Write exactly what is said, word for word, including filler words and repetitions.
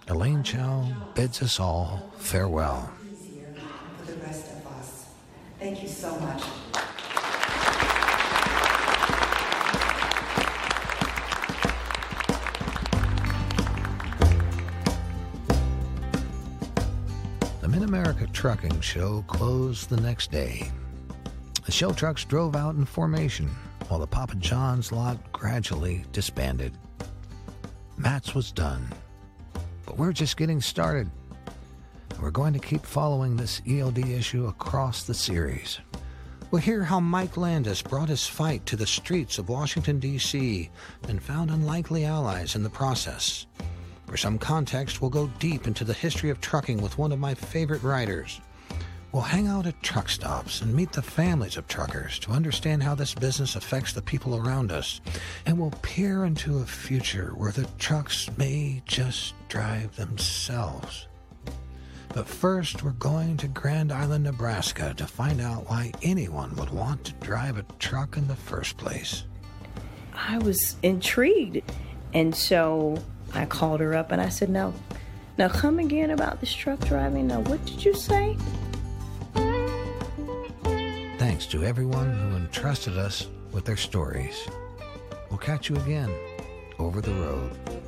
Elaine Chao bids us all farewell. For the rest of us. Thank you so much. The Mid-America Trucking Show closed the next day. The show trucks drove out in formation while the Papa John's lot gradually disbanded. Matt's was done, but we're just getting started. We're going to keep following this E L D issue across the series. We'll hear how Mike Landis brought his fight to the streets of Washington, D C and found unlikely allies in the process. For some context, we'll go deep into the history of trucking with one of my favorite writers. We'll hang out at truck stops and meet the families of truckers to understand how this business affects the people around us. And we'll peer into a future where the trucks may just drive themselves. But first, we're going to Grand Island, Nebraska to find out why anyone would want to drive a truck in the first place. I was intrigued, and so I called her up and I said, now, now come again about this truck driving. Now, what did you say? Thanks to everyone who entrusted us with their stories. We'll catch you again over the road.